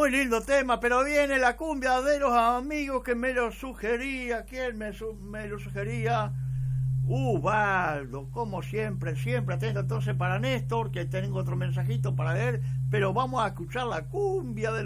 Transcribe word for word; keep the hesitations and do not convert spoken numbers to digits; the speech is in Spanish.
Muy lindo tema, pero viene la cumbia de los amigos que me lo sugería. ¿Quién me, su me lo sugería? Ubaldo, como siempre, siempre atento entonces para Néstor, que tengo otro mensajito para leer, pero vamos a escuchar la cumbia de